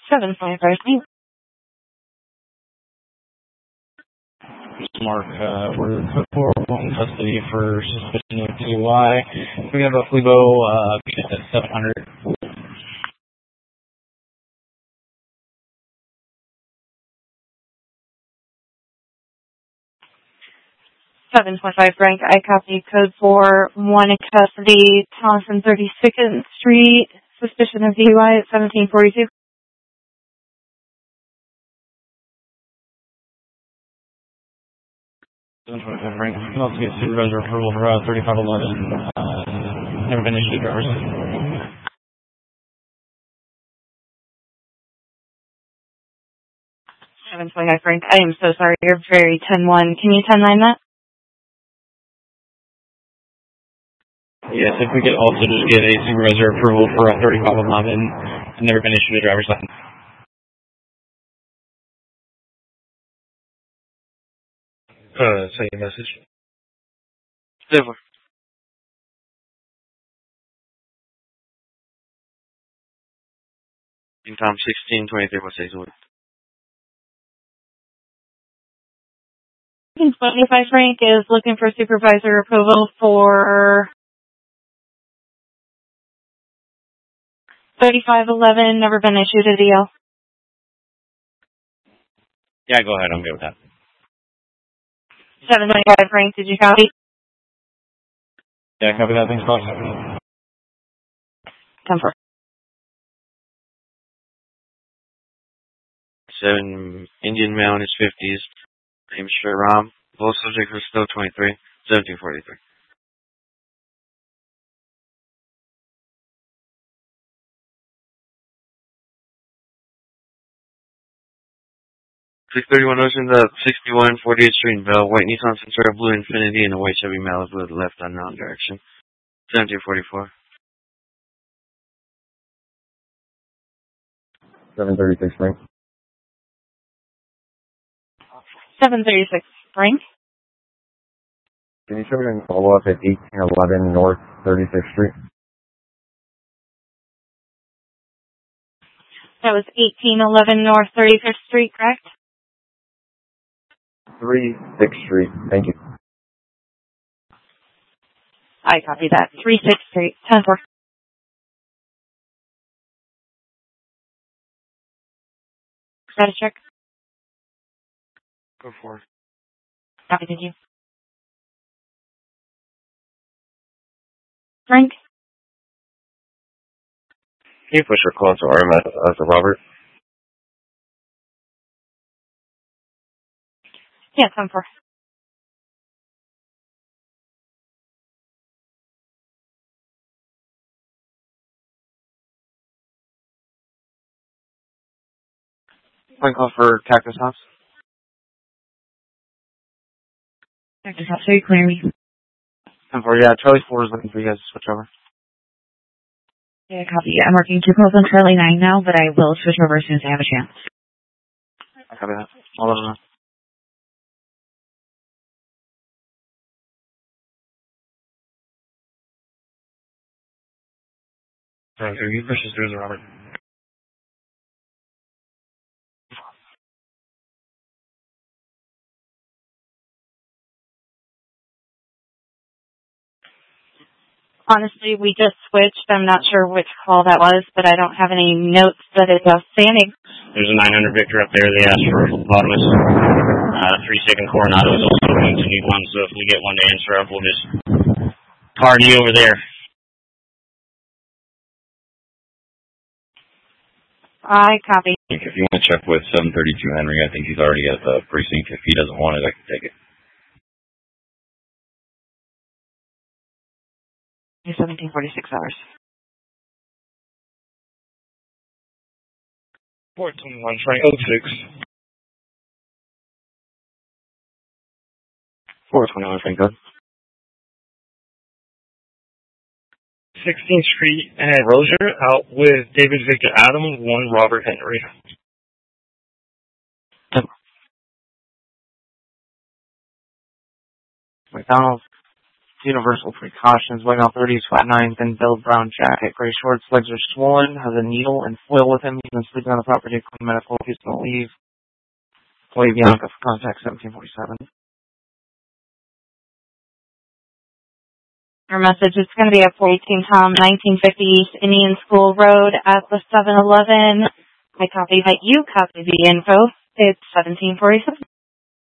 725 Frank. Mark, we're put forward in custody for suspicion of DUI. We have a Flebo at 700. 725 Frank. I copy code 4-1 in custody, Thompson 32nd Street. Suspicion of DUI at 1742. Frank, you can also get supervisor approval for 3511. Never been issued a driver's license. 725 Frank. I am so sorry. You're very 10-1. Can you 10-9 that? Yes, if we could also just get a supervisor approval for 3511. I've never been issued a driver's license. Send your message. Silver. In time 1623, what's his order? 25 Frank is looking for supervisor approval for 3511. Never been issued a DL. Yeah, go ahead. I'm good with that. 725 Frank, did you copy? Yeah, copy that. Thanks, boss. 10-4. 7 Indian male in his 50s. Name Shriram. Both subjects were still 23. 1743. $631 Ocean, 61 48th Street in Bell. White Nissan Sentra, blue Infinity, and a white Chevy Malibu to the left unknown direction. 1744. 736 Frank. 736 Frank. Can you show me a follow-up at 1811 North 36th Street? That was 1811 North 35th Street, correct? 36th Street. Thank you. I copy that. 36th Street. 10-4. Status check. Go for it. Copy, did you? Frank? Can you push your call to RMS to Robert? Yeah, 10-4. Point call for Cactus House. Cactus House, are you clear me? 10-4, yeah. Charlie 4 is looking for you guys to switch over. Yeah, copy. I'm working 2 calls on Charlie 9 now, but I will switch over as soon as I have a chance. I copy that. I'll let them know. Alright, you push this through, Robert. Honestly, we just switched. I'm not sure which call that was, but I don't have any notes that it's outstanding. There's a 900 Victor up there. They asked for Lotus. 3-second Coronado is also going to need one, so if we get one to answer up, we'll just party over there. I copy. If you want to check with 732 Henry, I think he's already at the precinct. If he doesn't want it, I can take it. 1746 hours. 421 Frank 06. 421 Frank Code. 16th Street and Rozier out with David Victor Adams, 1 Robert Henry. McDonald's. Universal precautions. White male 30s, flat 9, thin build, brown jacket, gray shorts, legs are swollen, has a needle and foil with him. He's been sleeping on the property, Queen Medical. He's going to leave. Play Bianca for contact 1747. Our message is going to be at 418 Tom, 1950 East Indian School Road at the 7-Eleven. I copy that you copy the info. It's 1747.